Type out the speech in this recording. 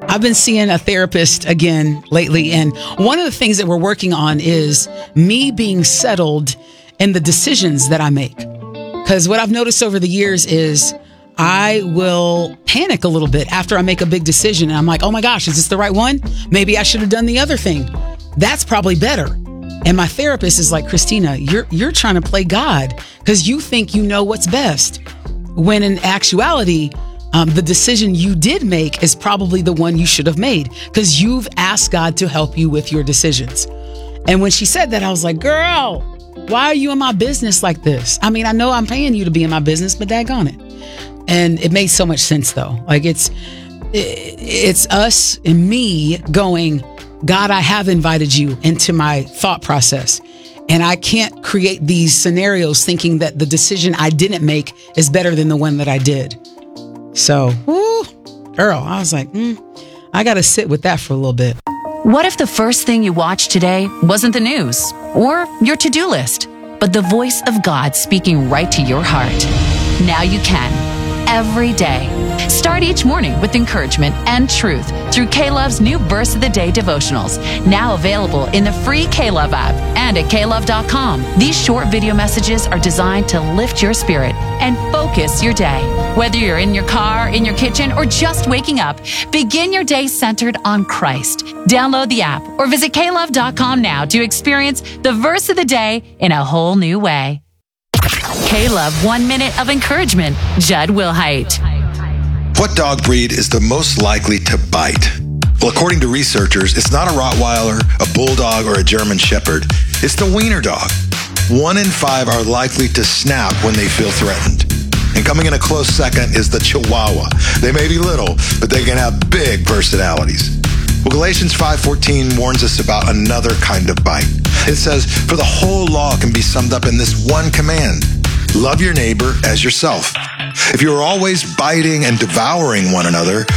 I've been seeing a therapist again lately, and one of the things that we're working on is me being settled in the decisions that I make. Because what I've noticed over the years is I will panic a little bit after I make a big decision, and I'm like, oh my gosh, is this the right one? Maybe I should have done the other thing. That's probably better. And my therapist is like, Christina, you're trying to play God because you think you know what's best. When in actuality, the decision you did make is probably the one you should have made because you've asked God to help you with your decisions. And when she said that, I was like, girl, why are you in my business like this? I mean, I know I'm paying you to be in my business, but daggone it. And it made so much sense though. Like it's us and me going, God, I have invited you into my thought process. And I can't create these scenarios thinking that the decision I didn't make is better than the one that I did. So, girl, I was like, I got to sit with that for a little bit. What if the first thing you watched today wasn't the news or your to-do list, but the voice of God speaking right to your heart? Now you can, every day. Start each morning with encouragement and truth through K-Love's new Verse of the Day devotionals, now available in the free K-Love app and at klove.com. These short video messages are designed to lift your spirit and focus your day. Whether you're in your car, in your kitchen, or just waking up, begin your day centered on Christ. Download the app or visit klove.com now to experience the Verse of the Day in a whole new way. K-Love 1 Minute of Encouragement, Judd Wilhite. What dog breed is the most likely to bite? Well, according to researchers, it's not a Rottweiler, a Bulldog, or a German Shepherd. It's the Wiener Dog. 1 in 5 are likely to snap when they feel threatened. And coming in a close second is the Chihuahua. They may be little, but they can have big personalities. Well, Galatians 5:14 warns us about another kind of bite. It says, for the whole law can be summed up in this one command: love your neighbor as yourself. If you are always biting and devouring one another,